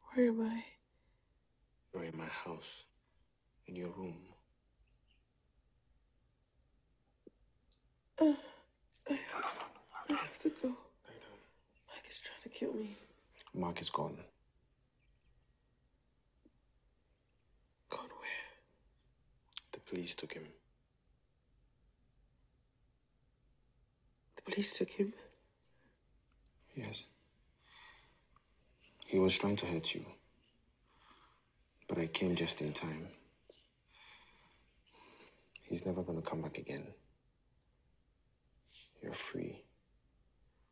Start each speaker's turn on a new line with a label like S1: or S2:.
S1: Where am I?
S2: You're in my house. In your room.
S1: I have to go. Mike is trying to kill me.
S2: Mark is gone.
S1: Gone where?
S2: The police took him.
S1: The police took him?
S2: Yes. He was trying to hurt you. But I came just in time. He's never gonna come back again. You're free.